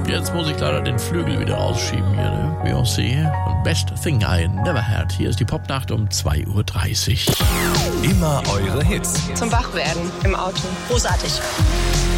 Jetzt muss ich leider den Flügel wieder rausschieben hier, ne? Beyoncé und Best Thing I Never Had. Hier ist die Popnacht um 2:30 Uhr. Immer eure Hits. Zum Wachwerden im Auto. Großartig.